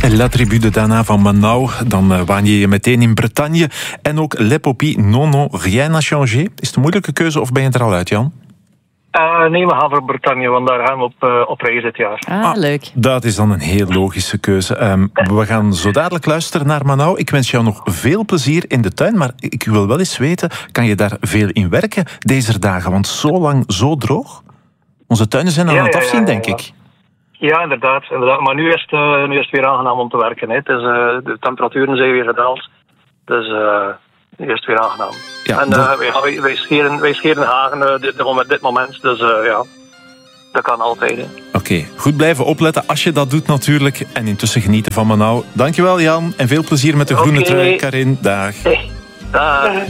La Tribu de Dana van Manau. Dan waan je meteen in Bretagne. En ook Le Popie, Non, non, rien n'a changé. Is het een moeilijke keuze of ben je er al uit, Jan? Nee, we gaan voor Bretagne, want daar gaan we op reis dit jaar. Leuk. Dat is dan een heel logische keuze. We gaan zo dadelijk luisteren naar Manau. Ik wens jou nog veel plezier in de tuin, maar ik wil wel eens weten, kan je daar veel in werken deze dagen? Want zo lang, zo droog? Onze tuinen zijn aan het afzien, denk ik. Ja, inderdaad. Maar nu is het weer aangenaam om te werken. Hè. De temperaturen zijn weer gedaald. Dus nu is het weer aangenaam. Ja, en wij scheren hagen dit moment. Dus dat kan altijd. Oké, goed blijven opletten als je dat doet natuurlijk. En intussen genieten van Manau. Dankjewel Jan en veel plezier met de groene trui. Karin, dag. Dag.